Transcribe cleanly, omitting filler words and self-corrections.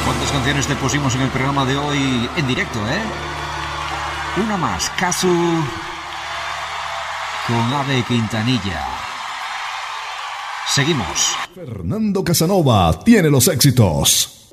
¿Cuántas canciones te pusimos en el programa de hoy en directo, Una más, Casu con Ave Quintanilla. Seguimos. Fernando Casanova tiene los éxitos.